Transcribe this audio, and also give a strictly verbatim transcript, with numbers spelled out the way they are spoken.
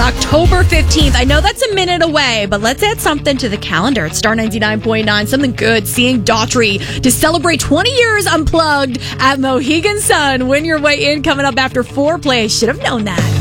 October fifteenth. I know that's a minute away, but let's add something to the calendar. It's Star ninety-nine point nine. Something good. Seeing Daughtry to celebrate twenty years unplugged at Mohegan Sun. Win your way in coming up after foreplay. Should have known that.